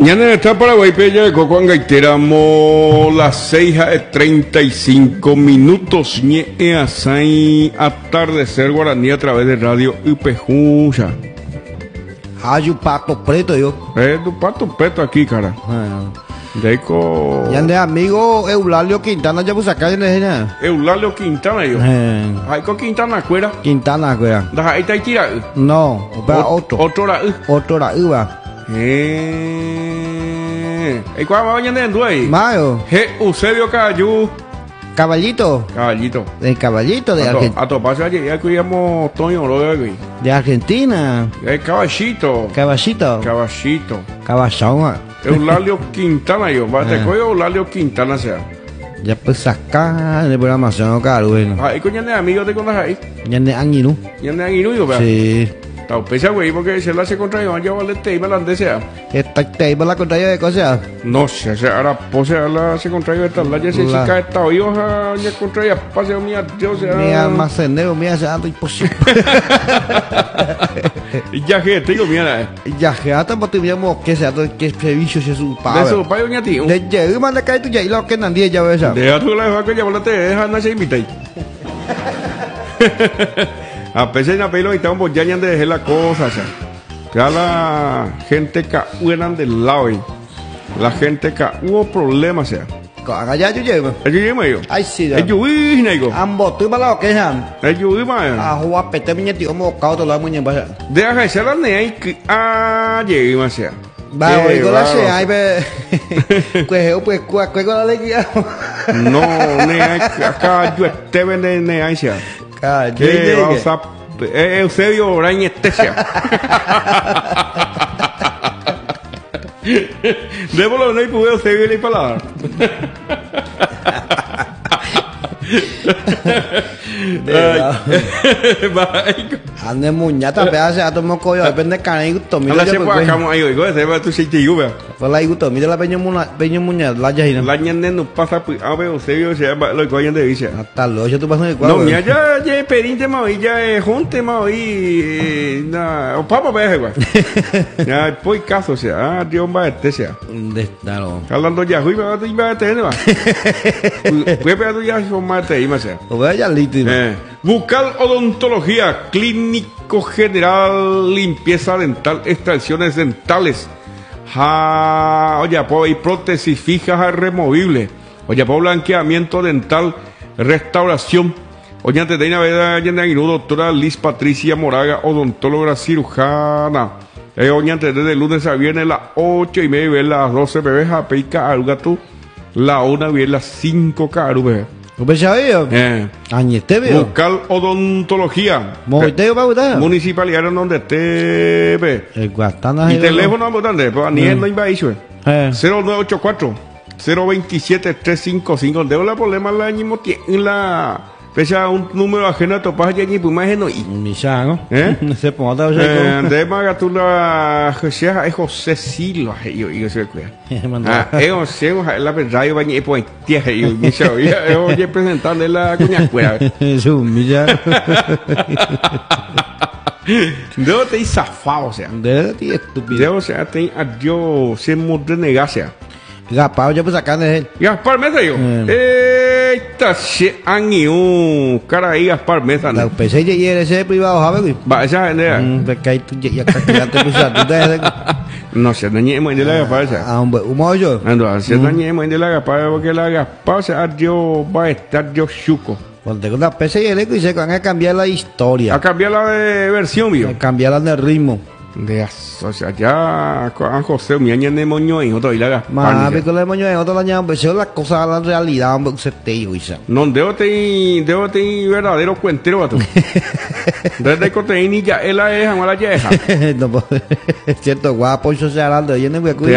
Ñane está Paraguay, Pella de Coco Angaiteramo, las 6:35 minutos. Ñe asai atardecer guaraní a través de radio Ipejucha. Hay un pato preto yo. Tu pato preto aquí, cara. Deco. Ya de amigo Eulalio Quintana ya pues acá en Eulalio Quintana yo. Ay, con Quintana cuera. Quintana cuera. Da ahí está tira. No, va otro. Otro la. Otro la uva. ¿Y cuál va a venir en ahí? Mayo. Eusebio Cayú. Caballito. Caballito. El caballito de Argentina. A toparse allí, ya cuidamos Toño, lo de De Argentina. El caballito. Caballito. Caballito. Caballón. Eulalio Quintana, yo. Te cojo Eulalio Quintana, sea. Ya pues acá de programación, caro, bueno. Ahí con de amigos te conoces ahí. Ya de Anguinú. Ya de Anguinú, ¿verdad? Sí. Está pesa, güey, porque se la hace contra yo, ya vale te iba la desea. Esta te iba la contraria de cosas. No sé, ahora pose a la se contra yo esta, la ya se chica esta hoja, ya contra ella, pase a mi Dios, sea. Mi almacenero, mi asado imposible. Y ya que te digo, mira. Ya que hasta motivamos que sea que servicio es un padre. De su padre, doña tío. De llegar, manda caer tu ya y lo que nadie ya ves. Deja tú la vaca, ya volate, deja no se invita ahí. A pesar de pelo y estamos ya de dejar la cosa, o sea. Ya la gente que hueran del lado, la gente que hubo problemas, o sea. Allá yo llevo. Yo llevo yo. Ay, sí, yo vi, nego. Ambos, tú para lo que sean. Yo vi, man. A jugar pete, mi tío, mo, cao, todo lo muy bien. Deja de ser la nea que llegué, o sea. Va, oigo la se, ay, ve. Pues, con la alegría. No, nea, acá yo te vende nea, o sea. ¿Qué vamos a Eusebio Orañestesia? Démoslo, no hay pude Eusebio ni palabra. Ande muñata, pedazo, a tomar coyo, depende de canito. Mira, se puede acá, ahí, oigo, ese va tu sitio, yo, pues la gusto, mira la peña muñata, la ya. La ñande no pasa, a ver, Eusebio, se llama, lo que vayan de dice. Hasta luego, yo tú pasas en el cuadro. No, mira, ya, perinte, ma, ya, junte, ma, y, o papa, pedazo, güey. Ya, pues caso, o sea, Dios va a este, sea. ¿Dónde está, lo? Hablando ya, güey, va a tener, va. Güey, pero ya son más de ahí, más sea. Lo veo ya listo. Bucal Odontología, Clínico General, Limpieza Dental, Extracciones Dentales. Oye, pues, prótesis fijas removibles. Oye, pues, blanqueamiento dental, restauración. Oye, antes de ir a ver, doctora Liz Patricia Moraga, odontóloga cirujana. Oye, antes de lunes a viernes, las 8:30, las 12, bebés, a peica, alga tú. La 1, bien, las 5, caro, bebé. ¿No pensaba yo? Añete, veo. Bucal Odontología. Moviteo para votar. Municipalidad donde esté, ve. El Guastana. Y teléfono importante, pues a nivel no iba a ir, 0984 027 355. Debo la problema la mismo tiene la fecha un número ajeno a topaz ya ni puma ajeno y misa, ¿no? No se ponga de magatula José Silva yo se cuida. José la verdad yo bañé pues tía yo misa yo representante la cuña cuera. Eso misa. Debo te zafado, o sea. Debo te estúpido. Debo sea te adiós se modernegasia. Gaspar ya pues acá de él. Gaspar Mesa yo. Eita se año cara ahí Gaspar Mesa. La PC y ese privado sabe. Va esa gente. Porque ahí tú ya te pusiste no se dañemos de la Gaspar esa. Ah, hombre, un mollo. No, se dañemos de la Gaspar porque la Gaspar se adiós va a estar yo chuco. Cuando tengo la PC y el eco y se van a cambiar la historia. A cambiar la de versión, mío. A cambiarla de ritmo. O sea, ya José, mi año de moño en otro y la Gaspar. Más película de moño en otro año, pues eso las cosas la realidad, hombre, se te digo, Isa. No, debo tener verdadero cuentero a tú. Desde que te ni ya él la deja, no la deja. No, pues, es cierto, guapo, eso se hablando, yo no me acuerdo.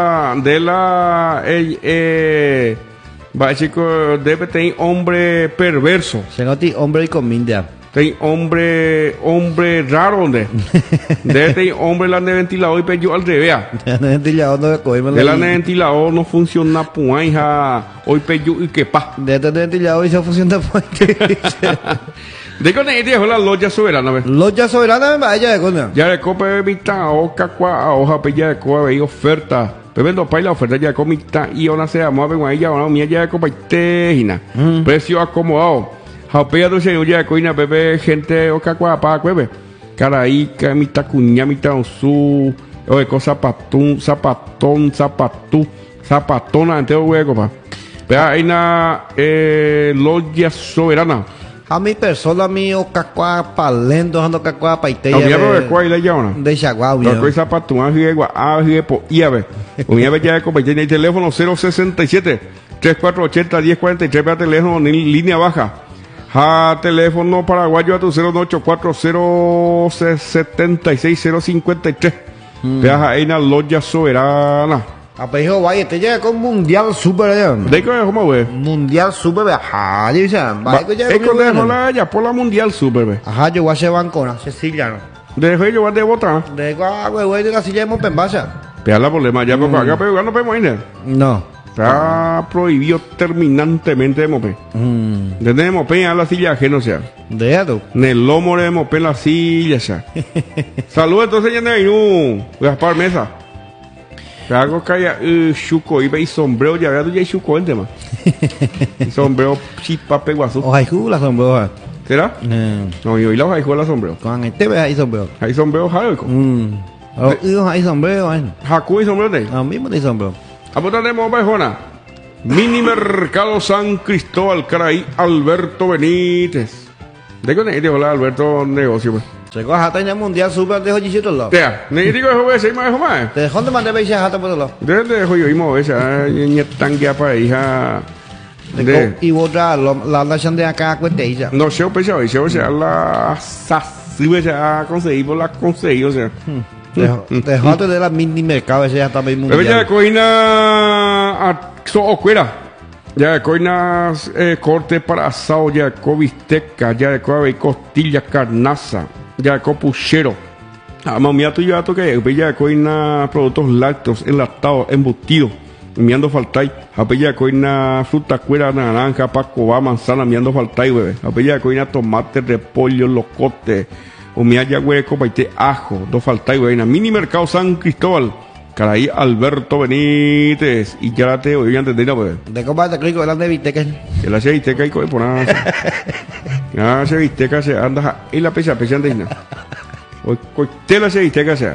Va, chico, debe tener hombre perverso. Se noti hombre y cominda. Tem hombre raro, ¿dónde? Debe tener hombre la de ventilador y pello al revés. De la de ventilador no funciona, pues, hoy pello y que pa. De este ventilador y se funciona, pues. De con el día la loya soberana, ¿ves? Loya soberana, vaya de coña. Ya de copa de vista, hoja pella de coa, veía oferta. Pepe no paila oferta ya comita y ahora se llama a ella ahora mía ya comita precio acomodado. Japea do señor ya coina Pepe gente o cacuapa Pepe. Caraíca, mitad cuña, mitad su oye cosa zapatón, zapatona entero hueco pa. Vea hay una logia soberana. A mi persona mío cacua palendo ando cacua paite. Había de cuál le llama. De Chaguau. La cosa patuna higue po iave. Uniave ya con el teléfono 067 3480 1043 para teléfono línea baja. Teléfono paraguayo a tu 084 076 Vea ahí una logia soberana. Apejo vaya, te llega con mundial super allá. ¿De qué cómo ve? Mundial super, ajá, dice, vaya que llega con la por la mundial super ve. Ajá, yo voy a ser bancona, Cecilia no. Dejo yo de botar. De güey de la silla de Mopenbasa. Pea la problema, ya por acá pero no podemos ir. No. Está prohibido terminantemente de mope. Desde mope a la silla ajeno sea. De eso. En el lomo de mope en la silla ya. Saludos entonces ya no Gaspar Mesa. Hago que haya chuco y sombrero ya veo ya chuco el tema. Sombrero chipa peguazo. O hay la sombrero. ¿Será? No, yo y la hay la sombrero. Con este ve hay sombrero. Hay sombrero jaleco. Hay sombrero, Jacu y sombrero de. Lo mismo de sombrero. Apuntaremos Bajona. Mini Mercado San Cristóbal, Caraí, Alberto Benítez. ¿De qué te hola Alberto negocio pues? Se coja hasta en mundial super de joyito lo. Tía, ni digo eso ese más más. Te dejó de mandar veis hasta por lo. De joyo y mo esa ni tan ya para hija. Y otra la nación de acá cuente ella. No sé pues o sea la sasive ya conseguí por la conseguí o sea. Dejate de la mini mercado ese ya está bien mundial. Pero ya coina a ocuera. Ya coina corte para asado ya bisteca ya costilla carnaza. Ya puchero. Mamá tú ya toque ya coina productos lácteos enlatados embutidos. Miando faltai. Ya coina fruta cuera naranja pacoba manzana miando faltai bebé. Ya coina tomate repollo locote. O mi haya hueco paite ajo, dos falta y buena. Mini Mercado San Cristóbal, Caraí Alberto Benítez. Y ya te oí antes de ir a ver. De cómo te clico delante de Viteca. Que la se Viteca y por nada. Ya se Viteca se anda y la pesa de nada. O te la se Viteca se.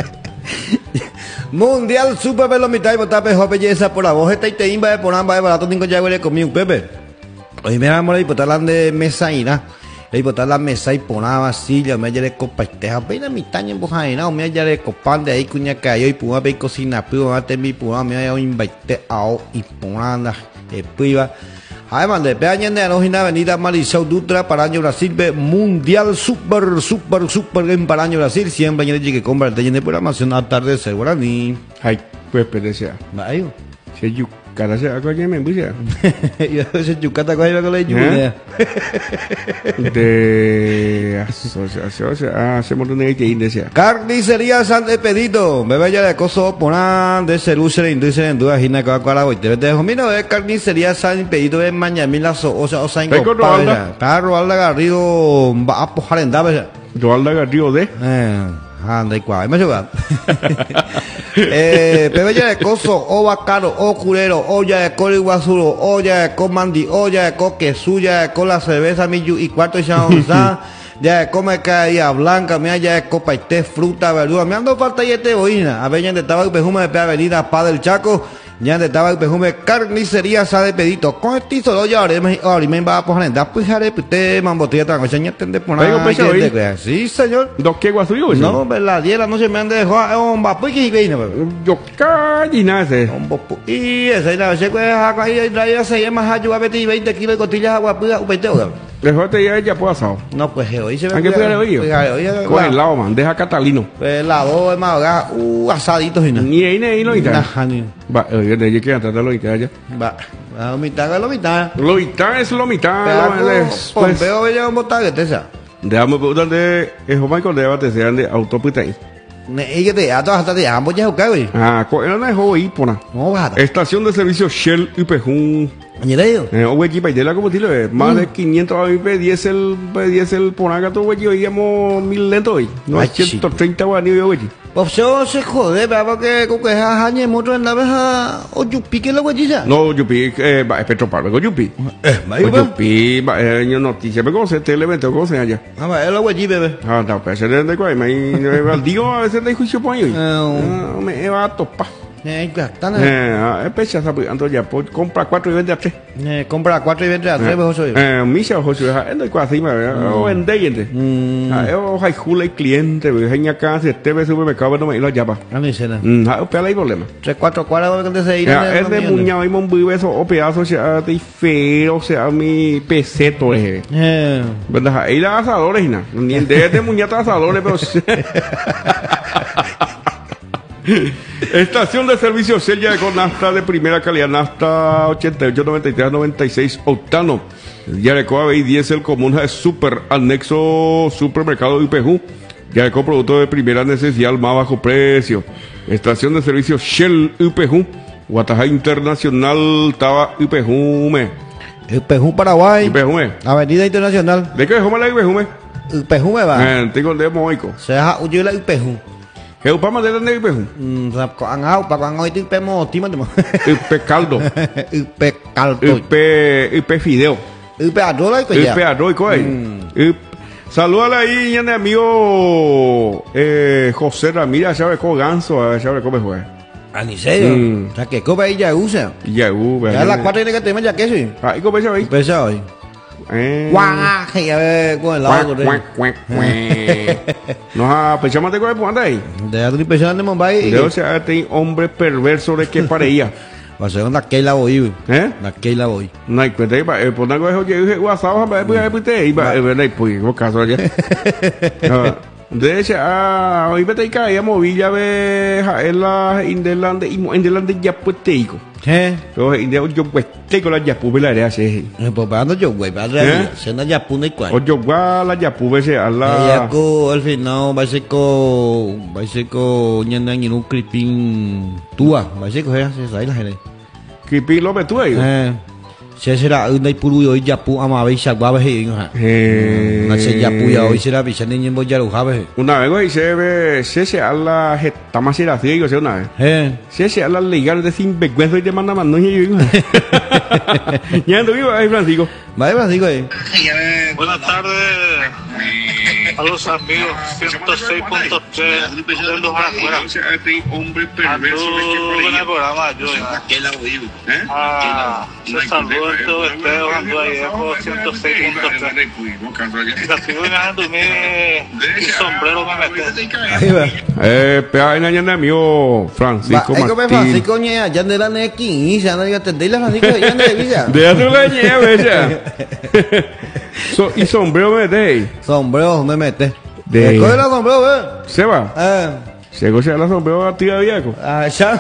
Mundial super pelo mitad y botar pejo belleza por la voz esta y te imba de por ambas de barato tengo ya huele conmigo Pepe. Hoy me vamos a ir por de mesa y nada. Y botar la mesa y poner silla, me lleve copa esteja, pena mi taña en bojana, me lleve copan de ahí cuña cayó y puma ve cocina, pero antes mi puma me había invitado a y ponanda, priva. Además de peaña de la avenida Marisol Dutra para año Brasil, mundial super en para año Brasil, siempre hay que comprar de programación atardecer, guaraní. Ay, pues perecea. Vaya. Se cada se haga que me embulla. Yo ese yucata coge con la lluvia. De asociación, se montón de que indecia. Carnicería San Expedito, bebé ya de coso ponan de celular industria en duda gina que para hoy. Te dejo mira de carnicería San Expedito en Mañamila o sea en Copa. Carro Alda Garrido va a pojar en Dave. Yo Alda Garrido de anda y cuál, me lleva. Bebé ya de coso, o bacaro, o curero, olla de col y guasuro, olla de comandi, olla de coque, suya de cola cerveza, millu y cuarto y chanza. Ya de come caída blanca, mira ya de copa y té, fruta, verdura. Me ando falta y este boina. A ver, ya de tabaco y perfume de avenida Pa del Chaco. Ya de tabaco y perfume carnicería San Expedito. Con este solo ya ahora me va a poner. Da pues jare, usted mambotilla tan cocha, ya tende por nada. Sí, señor. ¿Dos qué guasuyo? No, verdad, 10 la noche me han dejado un vapo y que viene. Yo calle nada ese. Y esa es la vez que ahí traía 6 más ayuda a 20 kilos de costillas agua puya, un peteo. Dejóte ya puedo asado. No, pues hoy se ve. ¿A qué fue el Coge el lado, man. Deja Catalino. Pues la dos, más asaditos y nada. Ni ahí lo mitad. Va, de allí que tratar lo mitad ya. Va, lo mitad es lo mitad. Lo mitad es lo mitad. Pompeo veía un botán que te sea. Déjame preguntar de eso Michael de te sean de autopista ahí. Y que te ya todas hasta te ambos ya jugar, güey. Era una de ahí por nada. No, bajata. Estación de servicio Shell y Pejún. Añereyo. O güey, para de la combustible, más de 500 a mí diésel por acá todo güey, íbamos 1000 lentos hoy. 930 guaní yo güey. Pues yo se jode, ¿verdad? Porque con que añe mucho en la vez o yupi que lo güey ya. No, yupi, es Petropar, con yupi. Yupi, yo noticia, pero cómo se te elemento, cómo se allá. Ah, va, es lo güey, bebé. Ah, no, pero se le da igual, al digo a veces de juicio por ahí. Me va a topar. Pecha, entonces ya, pues compra 4 y vende a 3. Compra 4 y vende a 3, vos soy. Misha, vos soy, ando con así, o vende, gente. O hay jula y cliente, hay acá, si este ve supermercado, no me lo llama. A mí se la. Pero hay problema. 3, 4 cuadras, donde se irá. Es de muñado y monbuive, eso, o pedazo, sea de feo, sea mi peseto, ¿verdad? Ahí da asadores, nada. Ni el de muñata asadores, pero. Estación de servicio Shell ya con nafta de primera calidad, nafta 88, 93, 96 octano. Yarecoa BI diésel común es super anexo supermercado UPJ. Yarecoa producto de primera necesidad al más bajo precio. Estación de servicio Shell UPJ. Guatajá Internacional Taba UPJ. UPJ Paraguay. UPJ. Avenida Internacional. ¿De qué es la UPJ? UPJ va. Tengo de moico. Se deja huyó la UPJ. ¿Qué upama de dónde vive? Con agua, para cuando hoy te pemo, tío, Upe caldo. Upe caldo. Upe fideo. Upe arroz y coya. Upe arroz y coya. Salúdale ahí, ya mi amigo José Ramírez, ¿sabe cómo ganso? ¿Sabe cómo juega? Aniseyo. O sea, que copa ahí ya usa. Ya usa. Ya las 4 tiene que tener ya queso. Ah, ¿y cómo pesa ahí? Pesa hoy. Guaje, ya ve con el lado. No, pensamos de cómo anda ahí. De otro pensando de Mumbai. De o sea, este hombre perverso de que pareía. Va a ser una Keila Boy. La Keila Boy. No hay cuenta ahí, por algo eso yo dije, WhatsApp, pues ahí, pues, vos caso allá. De hecho, hoy me tengo que mover ya ve en la Indelande ya pues te digo. Pero yo pues tengo la yapu la área se. Pues para yo güey, para se na yapu no igual. O yo va la yapu se a la. Ya co al final va a ser co ñanda en un clipping tua, va a ser co se sai la gente. Clipping lo metu ahí. Se será un dai puru hoy yapu ama ve sa gua he ha. Na se yapu ya hoy será bicha ni en boya lo jabe. Una vez hoy se a la tama se la ciego se una vez. Se a la legal de sinvergüenza y de manda mando yo. Ya ando vivo ahí Francisco. Va Francisco ahí. Buenas tardes a los amigos 106.3 de los afuera. En el programa yo se saludó en todo este ando ahí por 106.3 y la sigo ganando mi sombrero me mete. Pea en año mío Francisco Martín. Francisco ñea ya de la nequi ya no diga te la Francisco ya de vida. De hace la ñea bella. Y sombrero me mete. Sombrero me mete. De coge la sombrero, se va. Se coge la sombrero a tía viejo. Ah, ya.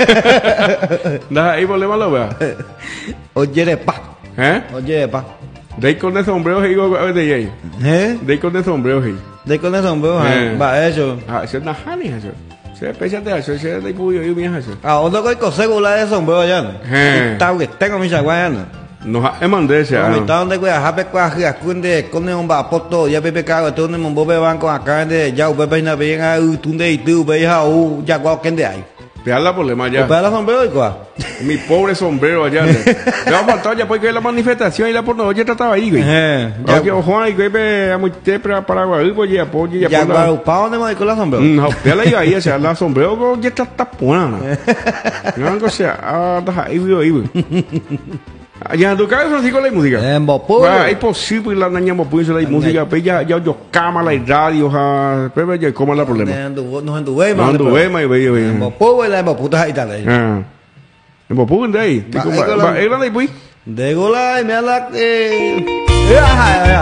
Da ahí problema lo vea. Oye de pa. Oye de pa. De ahí con el sombrero y digo de ahí. De ahí con el sombrero y. De ahí con el sombrero, va eso. Eso es najani eso. Se pecha de eso, se de puyo y bien eso. Ah, ¿dónde coi cosego de sombrero allá? Está que tengo mi chaguayana. Nos ha mandado ese. No, está donde cuida, jape cuaja, cunde, con un vapoto, ya pepe cago, tú no me bobe banco acá de ya pepe na bien a tunde y tú ve ja ya guau que de ahí. Pegar la problema ya. Pegar la sombrero y cuá. Mi pobre sombrero allá. Le va a faltar ya porque la manifestación y la porno ya trataba ahí, güey. Ya que Juan y que a mucho para Paraguay, pues ya apoyo ya. Ya guau, ¿para dónde me con la sombrero? No, pegar la ahí, o sea, la sombrero ya está buena. No, o sea, ahí güey. Ya tu cabeza Francisco la música. En Bopú. Es posible la niña Bopú la música, pero ya yo cámara y radio, pero ya cómo la problema. No anduve más. No anduve más y veía. En Bopú y la Bopú está ahí tal. En Bopú de ahí. ¿Es grande y pues? De gola y me la